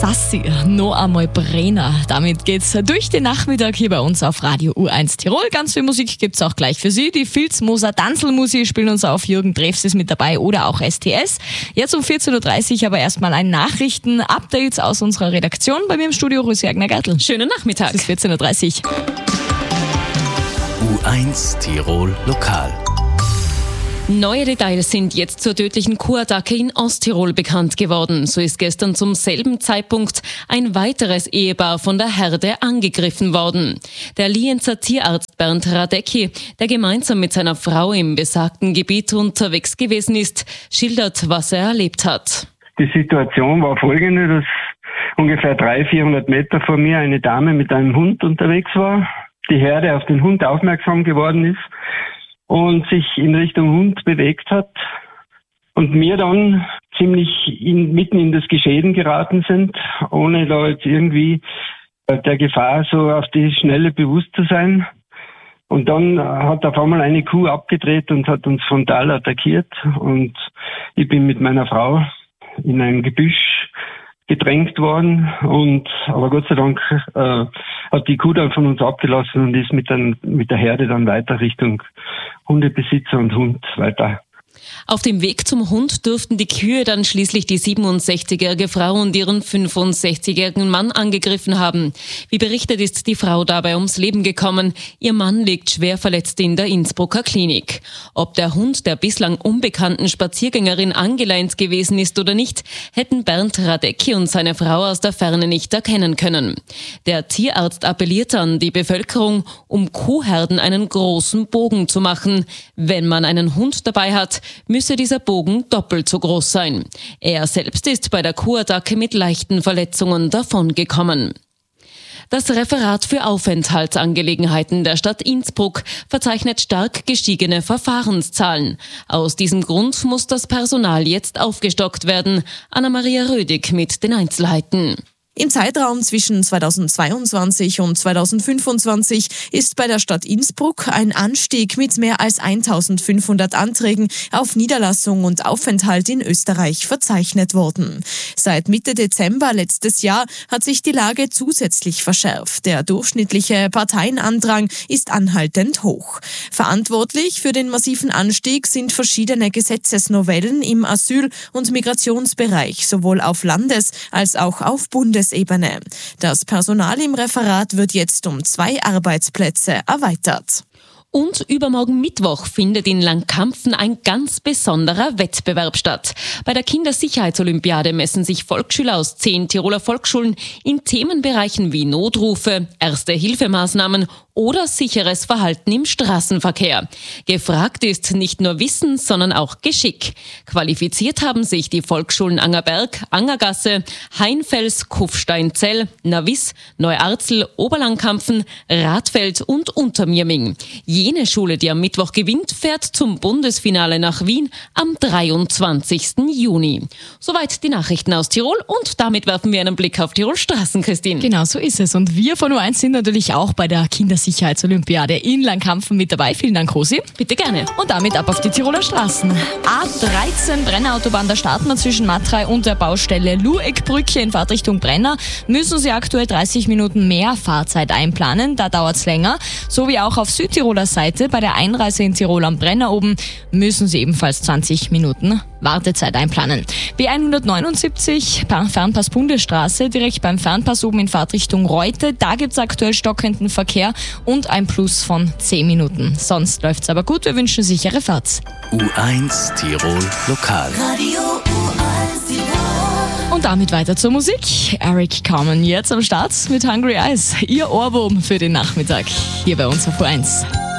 Sassi, noch einmal Brenner. Damit geht's durch den Nachmittag hier bei uns auf Radio U1 Tirol. Ganz viel Musik gibt's auch gleich für Sie. Die Filzmoser Danzelmusik spielen uns auf. Jürgen Treffs ist mit dabei oder auch STS. Jetzt um 14.30 Uhr aber erstmal ein Nachrichten-Updates aus unserer Redaktion. Bei mir im Studio Rosi Agner-Gertl. Schönen Nachmittag. Es ist 14.30 Uhr. U1 Tirol Lokal. Neue Details sind jetzt zur tödlichen Kuhattacke in Osttirol bekannt geworden. So ist gestern zum selben Zeitpunkt ein weiteres Ehepaar von der Herde angegriffen worden. Der Lienzer Tierarzt Bernd Radecki, der gemeinsam mit seiner Frau im besagten Gebiet unterwegs gewesen ist, schildert, was er erlebt hat. Die Situation war folgende, dass ungefähr 300-400 Meter vor mir eine Dame mit einem Hund unterwegs war, die Herde auf den Hund aufmerksam geworden ist und sich in Richtung Hund bewegt hat und mir dann ziemlich mitten in das Geschehen geraten sind, ohne da jetzt irgendwie der Gefahr so auf die Schnelle bewusst zu sein. Und dann hat auf einmal eine Kuh abgedreht und hat uns frontal attackiert und ich bin mit meiner Frau in ein Gebüsch gedrängt worden aber Gott sei Dank hat die Kuh dann von uns abgelassen und ist mit der Herde dann weiter Richtung Hundebesitzer und Hund weiter. Auf dem Weg zum Hund durften die Kühe dann schließlich die 67-jährige Frau und ihren 65-jährigen Mann angegriffen haben. Wie berichtet ist die Frau dabei ums Leben gekommen. Ihr Mann liegt schwer verletzt in der Innsbrucker Klinik. Ob der Hund der bislang unbekannten Spaziergängerin angeleint gewesen ist oder nicht, hätten Bernd Radecki und seine Frau aus der Ferne nicht erkennen können. Der Tierarzt appelliert an die Bevölkerung, um Kuhherden einen großen Bogen zu machen. Wenn man einen Hund dabei hat, müsse dieser Bogen doppelt so groß sein. Er selbst ist bei der Kuhattacke mit leichten Verletzungen davongekommen. Das Referat für Aufenthaltsangelegenheiten der Stadt Innsbruck verzeichnet stark gestiegene Verfahrenszahlen. Aus diesem Grund muss das Personal jetzt aufgestockt werden. Anna-Maria Rödig mit den Einzelheiten. Im Zeitraum zwischen 2022 und 2025 ist bei der Stadt Innsbruck ein Anstieg mit mehr als 1500 Anträgen auf Niederlassung und Aufenthalt in Österreich verzeichnet worden. Seit Mitte Dezember letztes Jahr hat sich die Lage zusätzlich verschärft. Der durchschnittliche Parteienandrang ist anhaltend hoch. Verantwortlich für den massiven Anstieg sind verschiedene Gesetzesnovellen im Asyl- und Migrationsbereich, sowohl auf Landes- als auch auf Bundesebene. Das Personal im Referat wird jetzt um 2 Arbeitsplätze erweitert. Und übermorgen Mittwoch findet in Langkampfen ein ganz besonderer Wettbewerb statt. Bei der Kindersicherheitsolympiade messen sich Volksschüler aus 10 Tiroler Volksschulen in Themenbereichen wie Notrufe, Erste-Hilfemaßnahmen oder sicheres Verhalten im Straßenverkehr. Gefragt ist nicht nur Wissen, sondern auch Geschick. Qualifiziert haben sich die Volksschulen Angerberg, Angergasse, Heinfels, Kufstein-Zell, Navis, Neuarzel, Oberlangkampfen, Radfeld und Untermirming. Jene Schule, die am Mittwoch gewinnt, fährt zum Bundesfinale nach Wien am 23. Juni. Soweit die Nachrichten aus Tirol und damit werfen wir einen Blick auf Tirol Straßen, Christine. Genau, so ist es. Und wir von U1 sind natürlich auch bei der Kindersicherheitsolympiade in Langkampfen mit dabei. Vielen Dank, Rosi. Bitte gerne. Und damit ab auf die Tiroler Straßen. A13 Brennerautobahn, da starten wir zwischen Matrei und der Baustelle Lueckbrücke in Fahrtrichtung Brenner. Müssen Sie aktuell 30 Minuten mehr Fahrzeit einplanen, da dauert es länger. So wie auch auf Südtiroler Seite bei der Einreise in Tirol am Brenner oben müssen Sie ebenfalls 20 Minuten Wartezeit einplanen. B179 Fernpass Bundesstraße, direkt beim Fernpass oben in Fahrtrichtung Reute. Da gibt es aktuell stockenden Verkehr und ein Plus von 10 Minuten. Sonst läuft's aber gut, wir wünschen sichere Fahrt. U1 Tirol Lokal. Radio U1 Tirol. Und damit weiter zur Musik. Eric Carmen jetzt am Start mit Hungry Eyes. Ihr Ohrwurm für den Nachmittag hier bei uns auf U1.